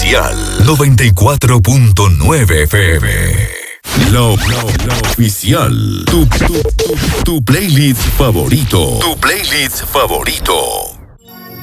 oficial 94.9 FM. La oficial. Tu playlist favorito. Tu playlist favorito.